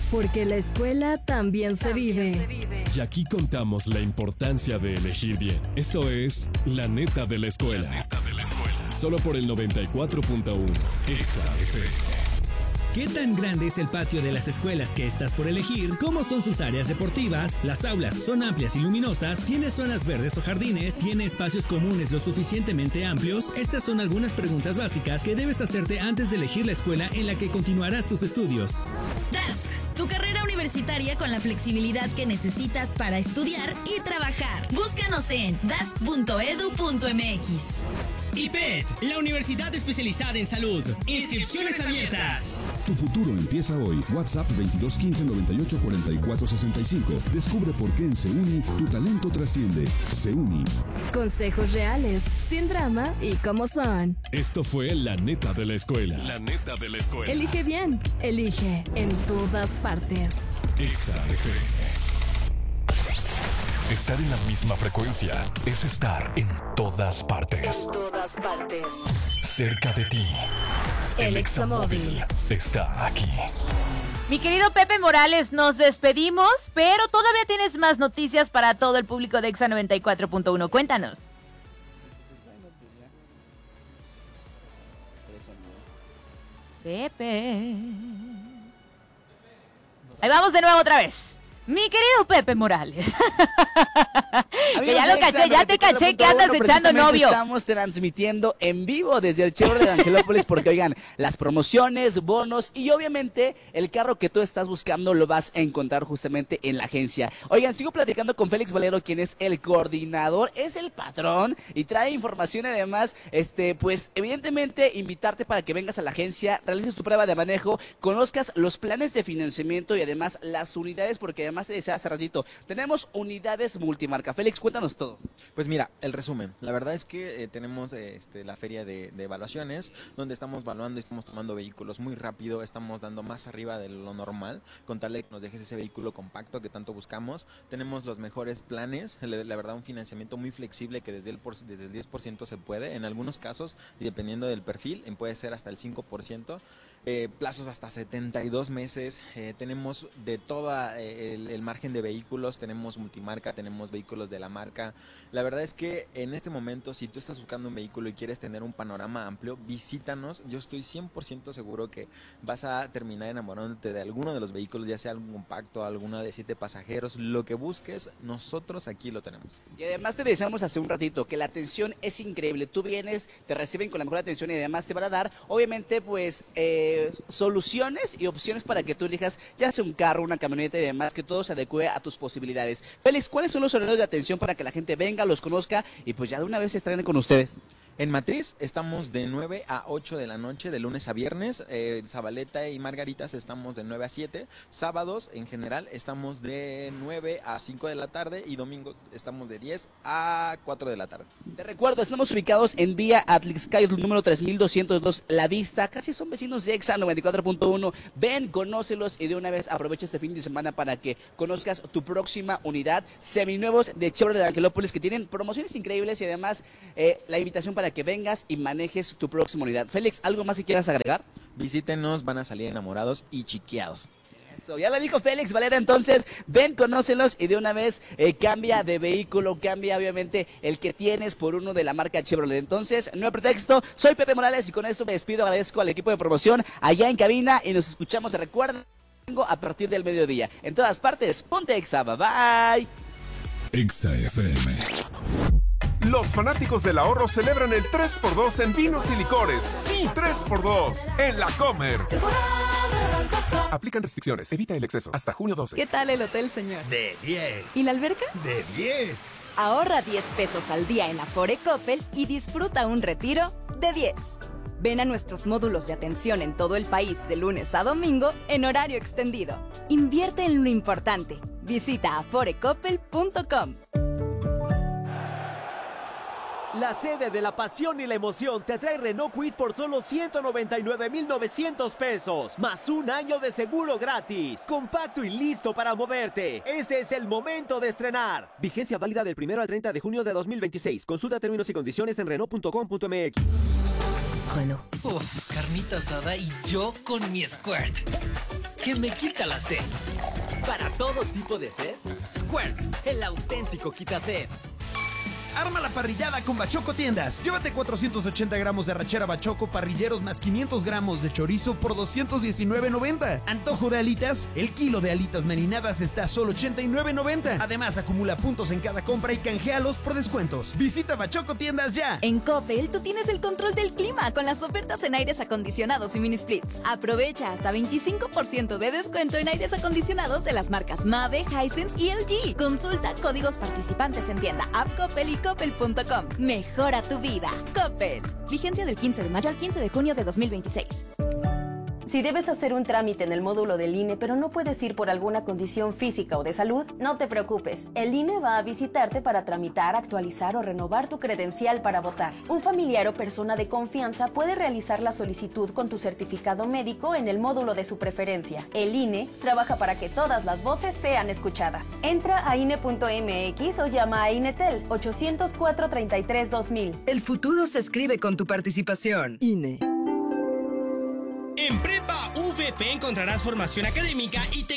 Porque la escuela también se vive. Y aquí contamos la importancia de elegir bien. Esto es La Neta de la Escuela. Solo por el 94.1 Exa FM. ¿Qué tan grande es el patio de las escuelas que estás por elegir? ¿Cómo son sus áreas deportivas? ¿Las aulas son amplias y luminosas? ¿Tiene zonas verdes o jardines? ¿Tiene espacios comunes lo suficientemente amplios? Estas son algunas preguntas básicas que debes hacerte antes de elegir la escuela en la que continuarás tus estudios. Dask, tu carrera universitaria con la flexibilidad que necesitas para estudiar y trabajar. Búscanos en dask.edu.mx. IPED, la universidad especializada en salud. Inscripciones abiertas. Tu futuro empieza hoy. WhatsApp 2215 98 44 65. Descubre por qué en SEUNI tu talento trasciende. SEUNI. Consejos reales, sin drama y como son. Esto fue La Neta de la Escuela. La Neta de la Escuela. Elige bien, elige en todas partes. Exa FM. Estar en la misma frecuencia es estar en todas partes. En todas partes. Cerca de ti. El Examóvil está aquí. Mi querido Pepe Morales, nos despedimos, pero todavía tienes más noticias para todo el público de Exa 94.1. Cuéntanos. Pepe. Ahí vamos de nuevo otra vez. Mi querido Pepe Morales. Que ya lo caché, ya te caché que andas echando novio. Estamos transmitiendo en vivo desde el Chevrolet de Angelópolis porque, oigan, las promociones, bonos y obviamente el carro que tú estás buscando lo vas a encontrar justamente en la agencia. Oigan, sigo platicando con Félix Valero, quien es el coordinador, es el patrón y trae información además, pues evidentemente invitarte para que vengas a la agencia, realices tu prueba de manejo, conozcas los planes de financiamiento y además las unidades, porque además te decía hace ratito, tenemos unidades multimarca. Félix, cuéntanos todo. Pues mira, el resumen. La verdad es que tenemos la feria de evaluaciones, donde estamos evaluando y estamos tomando vehículos muy rápido, estamos dando más arriba de lo normal, con tal de que nos dejes ese vehículo compacto que tanto buscamos. Tenemos los mejores planes, la verdad un financiamiento muy flexible que desde el 10% se puede, en algunos casos, y dependiendo del perfil, puede ser hasta el 5%. Plazos hasta 72 meses, tenemos de todo el margen de vehículos, tenemos multimarca, tenemos vehículos de la marca. La verdad es que en este momento, si tú estás buscando un vehículo y quieres tener un panorama amplio, visítanos. Yo estoy 100% seguro que vas a terminar enamorándote de alguno de los vehículos, ya sea algún compacto, alguno de 7 pasajeros, lo que busques, nosotros aquí lo tenemos. Y además te decíamos hace un ratito que la atención es increíble. Tú vienes, te reciben con la mejor atención y además te van a dar, obviamente, pues soluciones y opciones para que tú elijas ya sea un carro, una camioneta y demás, que todo se adecue a tus posibilidades. Félix, ¿cuáles son los horarios de atención para que la gente venga, los conozca y pues ya de una vez se estrenen con ustedes? En Matriz estamos de 9 a 8 de la noche, de lunes a viernes. Zabaleta y Margaritas estamos de 9 a 7. Sábados, en general, estamos de 9 a 5 de la tarde. Y domingo estamos de 10 a 4 de la tarde. Te recuerdo, estamos ubicados en vía Atlixcay, número 3202, La Vista. Casi son vecinos de Exa 94.1. Ven, conócelos y de una vez aprovecha este fin de semana para que conozcas tu próxima unidad. Seminuevos de Chevrolet de Angelópolis que tienen promociones increíbles y además la invitación para que vengas y manejes tu próxima unidad. Félix, ¿algo más que quieras agregar? Visítenos, van a salir enamorados y chiqueados. Eso, ya lo dijo Félix Valera, entonces ven, conócelos y de una vez cambia de vehículo, cambia obviamente el que tienes por uno de la marca Chevrolet. Entonces, no hay pretexto, soy Pepe Morales y con esto me despido, agradezco al equipo de promoción allá en cabina y nos escuchamos, te recuerdo, a partir del mediodía. En todas partes, ponte Exa, bye bye. Exa FM. Los fanáticos del ahorro celebran el 3x2 en vinos y licores. Sí, 3x2 en La Comer. Aplican restricciones. Evita el exceso. Hasta junio 12. ¿Qué tal el hotel, señor? De 10. ¿Y la alberca? De 10. Ahorra 10 pesos al día en Afore Coppel y disfruta un retiro de 10. Ven a nuestros módulos de atención en todo el país de lunes a domingo en horario extendido. Invierte en lo importante. Visita aforecoppel.com. La sede de la pasión y la emoción te trae Renault Kwid por solo 199,900 pesos, más un año de seguro gratis. Compacto y listo para moverte. Este es el momento de estrenar. Vigencia válida del 1 al 30 de junio de 2026. Consulta términos y condiciones en Renault.com.mx. Trueno. Uf, carnita asada y yo con mi Squirt, que me quita la sed. Para todo tipo de sed, Squirt, el auténtico quita-sed. Arma la parrillada con Bachoco Tiendas. Llévate 480 gramos de arrachera Bachoco parrilleros más 500 gramos de chorizo por $219.90. Antojo de alitas. El kilo de alitas marinadas está a solo $89.90. Además, acumula puntos en cada compra y canjealos por descuentos. Visita Bachoco Tiendas ya. En Coppel, tú tienes el control del clima con las ofertas en aires acondicionados y mini splits. Aprovecha hasta 25% de descuento en aires acondicionados de las marcas Mave, Hisense y LG. Consulta códigos participantes en tienda App Coppel y Coppel.com. Mejora tu vida. Coppel. Vigencia del 15 de mayo al 15 de junio de 2026. Si debes hacer un trámite en el módulo del INE, pero no puedes ir por alguna condición física o de salud, no te preocupes. El INE va a visitarte para tramitar, actualizar o renovar tu credencial para votar. Un familiar o persona de confianza puede realizar la solicitud con tu certificado médico en el módulo de su preferencia. El INE trabaja para que todas las voces sean escuchadas. Entra a INE.mx o llama a INETEL 800-433-2000. El futuro se escribe con tu participación. INE. En Prepa VP encontrarás formación académica y te